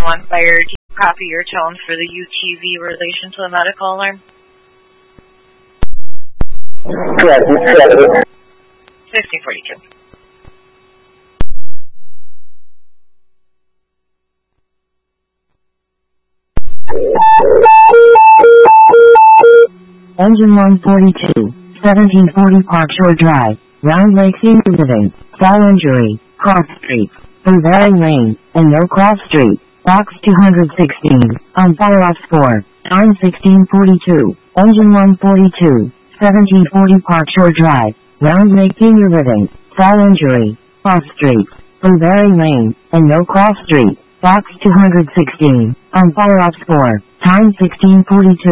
911 fire. Do you copy your tone for the UTV relation to the medical alarm? Correct. 1642. Engine 142, 1740 Park Shore Drive, Round Lake Senior Living, fall injury, cross street, Blueberry Lane, and no cross street, box 216, on fire off score, time 1642, engine 142, 1740 Park Shore Drive, Round Lake Senior Living, fall injury, cross street, Blueberry Lane, and no cross street, box 216, on fire off score, time 1642.